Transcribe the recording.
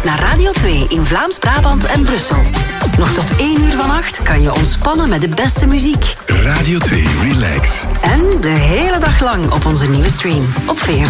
luistert naar Radio 2 in Vlaams-Brabant en Brussel. Nog tot 1 uur vannacht kan je ontspannen met de beste muziek. Radio 2 Relax. En de hele dag lang op onze nieuwe stream op VRT